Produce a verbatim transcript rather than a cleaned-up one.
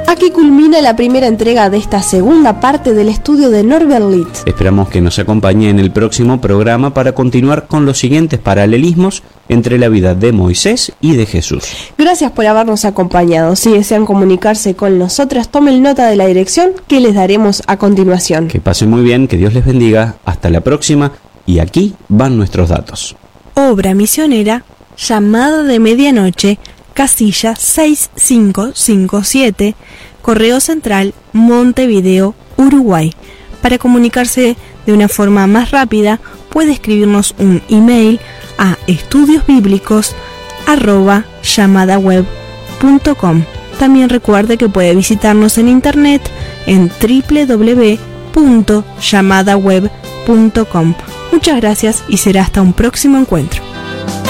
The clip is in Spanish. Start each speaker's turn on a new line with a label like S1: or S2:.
S1: Aquí culmina la primera entrega de esta segunda parte del estudio de Norbert Litt.
S2: Esperamos que nos acompañe en el próximo programa para continuar con los siguientes paralelismos entre la vida de Moisés y de Jesús.
S1: Gracias por habernos acompañado. Si desean comunicarse con nosotras, tomen nota de la dirección que les daremos a continuación.
S2: Que pasen muy bien, que Dios les bendiga. Hasta la próxima. Y aquí van nuestros datos.
S3: Obra misionera, Llamada de Medianoche, casilla seis cinco cinco siete, Correo Central, Montevideo, Uruguay. Para comunicarse de una forma más rápida, puede escribirnos un email a estudiosbíblicos arroba llamadaweb punto com. También recuerde que puede visitarnos en internet en doble u doble u doble u punto llamadaweb punto com. Muchas gracias y será hasta un próximo encuentro.